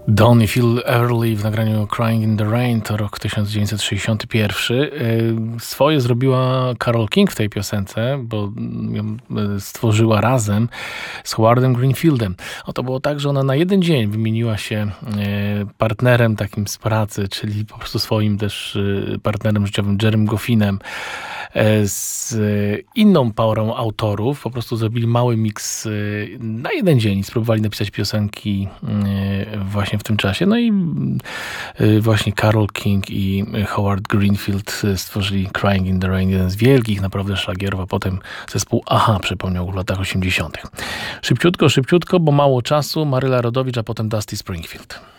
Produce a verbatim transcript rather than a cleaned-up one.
Donny Phil Early w nagraniu Crying in the Rain to rok tysiąc dziewięćset sześćdziesiąty pierwszy. Swoje zrobiła Carole King w tej piosence, bo ją stworzyła razem z Howardem Greenfieldem. O, to było tak, że ona na jeden dzień wymieniła się partnerem takim z pracy, czyli po prostu swoim też partnerem życiowym Jerrym Goffinem, z inną parą autorów. Po prostu zrobili mały miks na jeden dzień i spróbowali napisać piosenki właśnie w tym czasie. No i właśnie Carole King i Howard Greenfield stworzyli Crying in the Rain, jeden z wielkich naprawdę szlagierów, a potem zespół Aha przypomniał w latach osiemdziesiątych. Szybciutko, szybciutko, bo mało czasu. Maryla Rodowicz, a potem Dusty Springfield.